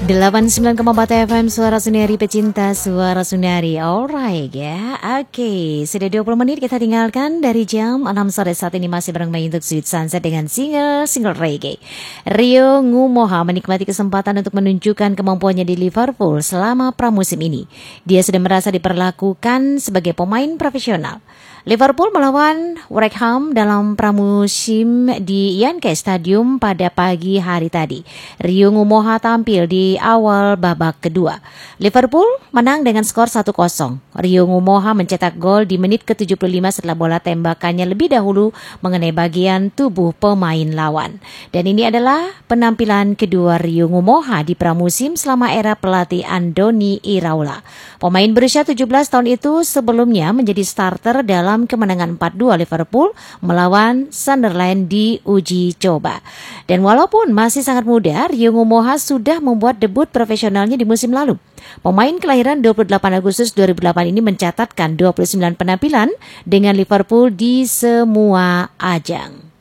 89,4 FM Suara Sunari, pecinta Suara Sunari. Alright ya. Oke, sudah 20 menit kita tinggalkan dari jam 6 sore. Saat ini masih bareng main untuk Sweet Sunset dengan single reggae. Rio Ngumoha menikmati kesempatan untuk menunjukkan kemampuannya di Liverpool selama pramusim ini. Dia sudah merasa diperlakukan sebagai pemain profesional. Liverpool melawan Wrexham dalam pramusim di Yankee Stadium pada pagi hari tadi. Rio Ngumoha tampil di awal babak kedua. Liverpool menang dengan skor 1-0. Rio Ngumoha mencetak gol di menit ke-75 setelah bola tembakannya lebih dahulu mengenai bagian tubuh pemain lawan. Dan ini adalah penampilan kedua Rio Ngumoha di pramusim selama era pelatih Andoni Iraola. Pemain berusia 17 tahun itu sebelumnya menjadi starter dalam kemenangan 4-2 Liverpool melawan Sunderland di uji coba. Dan walaupun masih sangat muda, Rio Ngumoha sudah membuat debut profesionalnya di musim lalu. Pemain kelahiran 28 Agustus 2008 ini mencatatkan 29 penampilan dengan Liverpool di semua ajang.